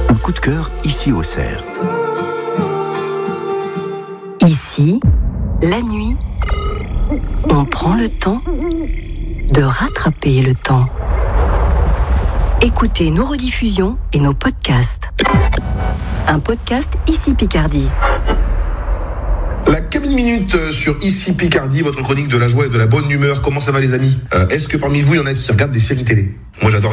Un coup de cœur ici au Cerf. Ici, la nuit, on prend le temps de rattraper le temps. Écoutez nos rediffusions et nos podcasts. Un podcast Ici Picardie. La Cabine Minute sur Ici Picardie, votre chronique de la joie et de la bonne humeur. Comment ça va les amis ? Est-ce que parmi vous, il y en a qui regardent des séries télé ? Moi j'adore